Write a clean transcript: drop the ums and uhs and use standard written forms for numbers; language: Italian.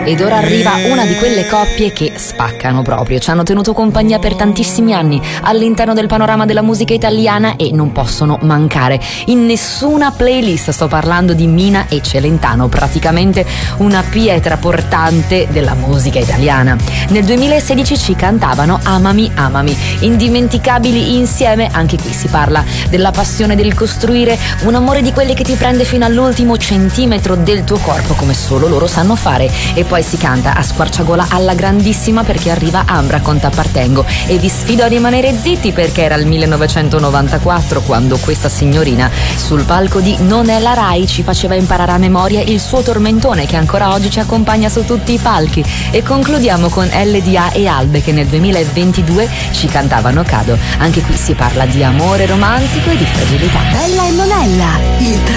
Ed ora arriva una di quelle coppie che spaccano proprio, ci hanno tenuto compagnia per tantissimi anni all'interno del panorama della musica italiana e non possono mancare in nessuna playlist. Sto parlando di Mina e Celentano, praticamente una pietra portante della musica italiana. Nel 2016 ci cantavano Amami Amami, indimenticabili insieme. Anche qui si parla della passione del costruire un amore di quelli che ti prende fino all'ultimo centimetro del tuo corpo, come solo loro sanno fare. E poi si canta a squarciagola alla grandissima perché arriva Ambra con T'appartengo, e vi sfido a rimanere zitti perché era il 1994 quando questa signorina sul palco di Non è la Rai ci faceva imparare a memoria il suo tormentone che ancora oggi ci accompagna su tutti i palchi. E concludiamo con LDA e Albe che nel 2022 ci cantavano Cado. Anche qui si parla di amore romantico e di fragilità. Bella e Monella, il